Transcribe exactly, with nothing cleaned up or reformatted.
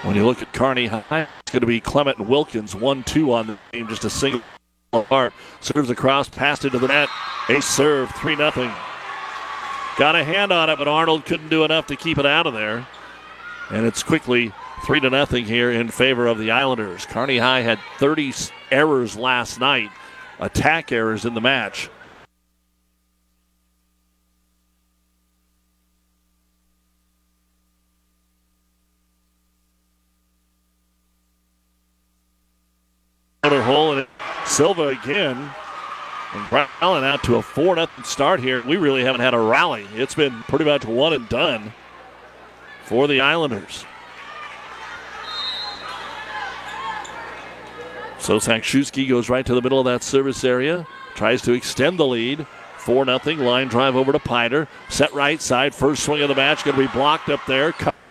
When you look at Kearney High, it's going to be Clement Wilkins, one two on the game, just a single apart. Serves across, passed into the net. Ace serve, three nothing. Got a hand on it, but Arnold couldn't do enough to keep it out of there. And it's quickly three to nothing here in favor of the Islanders. Kearney High had thirty errors last night, attack errors in the match. Hole and Silva again. And Brown out to a four nothing start here. We really haven't had a rally. It's been pretty much one and done for the Islanders. So Sakshewski goes right to the middle of that service area. Tries to extend the lead. four nothing. Line drive over to Piner. Set right side. First swing of the match. Going to be blocked up there.